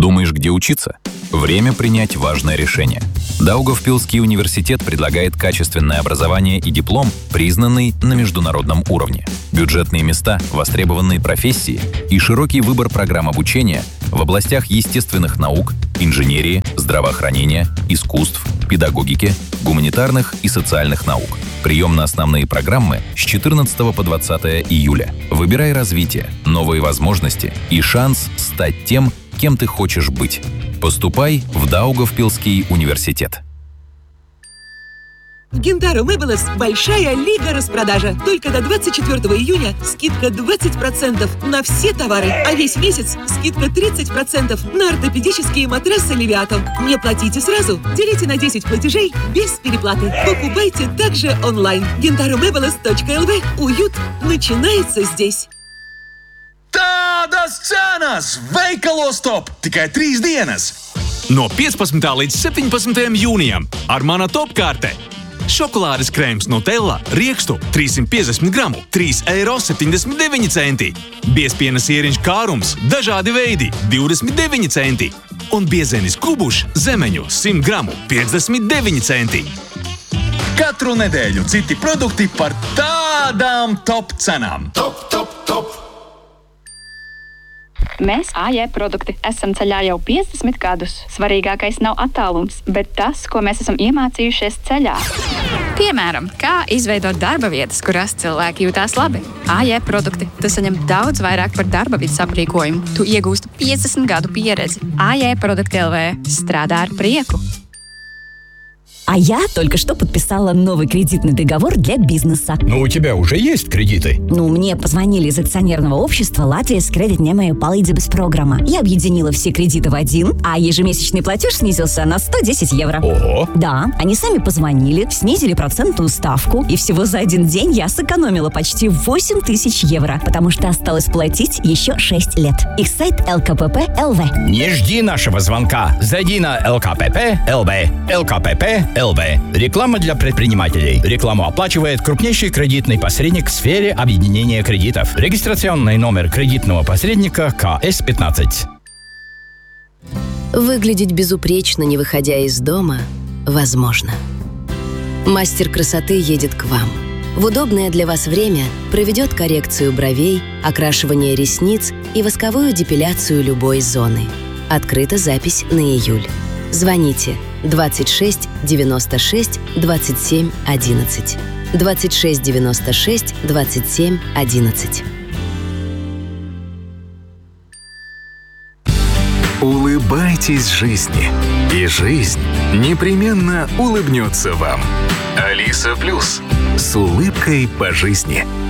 Думаешь, где учиться? Время принять важное решение. Даугавпилский университет предлагает качественное образование и диплом, признанный на международном уровне. Бюджетные места, востребованные профессии и широкий выбор программ обучения в областях естественных наук, инженерии, здравоохранения, искусств, педагогики, гуманитарных и социальных наук. Прием на основные программы с 14 по 20 июля. Выбирай развитие, новые возможности и шанс стать тем, кем ты хочешь быть. Поступай в Даугавпилский университет. В Гентаро Мэблес большая лига распродажа. Только до 24 июня скидка 20% на все товары, а весь месяц скидка 30% на ортопедические матрасы Левиатан. Не платите сразу, делите на 10 платежей без переплаты. Покупайте также онлайн. GentaroMebles.lv. Уют начинается здесь. Tādas cenas! Veikalos top! Tikai 3 dienas! No 15. līdz 17. jūnijam ar mana topkārte. Šokolādes krēms Nutella riekstu 350 gramu, 3,79 €. Biezpiena sieriņš kārums, dažādi veidi, 29 centi. Un biezenis kubuš zemeņu 100 gramu, 59 centi. Katru nedēļu citi produkti par tādām top cenām. Top! Mēs, AJ produkti, esam ceļā jau 50 gadus. Svarīgākais nav attālums, bet tas, ko mēs esam iemācījušies ceļā. Piemēram, kā izveidot darba vietas, kurās cilvēki jūtās labi. AJ produkti, tu saņem daudz vairāk par darba vietas aprīkojumu. Tu iegūsti 50 gadu pieredzi. AJ produkti LV strādā ar prieku. А я только что подписала новый кредитный договор для бизнеса. Но у тебя уже есть кредиты? Мне позвонили из акционерного общества «Латвijas кредитņēmēju palīdzības программа». Я объединила все кредиты в один, а ежемесячный платеж снизился на 110 евро. Ого! Да, они сами позвонили, снизили процентную ставку, и всего за один день я сэкономила почти 8000 евро, потому что осталось платить еще 6 лет. Их сайт LKPP.lv. Не жди нашего звонка. Зайди на LKPP.lv. LKPP.lv. Реклама для предпринимателей. Рекламу оплачивает крупнейший кредитный посредник в сфере объединения кредитов. Регистрационный номер кредитного посредника КС-15. Выглядеть безупречно, не выходя из дома, возможно. Мастер красоты едет к вам. В удобное для вас время проведет коррекцию бровей, окрашивание ресниц и восковую депиляцию любой зоны. Открыта запись на июль. Звоните 26 96 27 11. 26 96 27 11. Улыбайтесь жизни, и жизнь непременно улыбнется вам. Алиса Плюс. С улыбкой по жизни.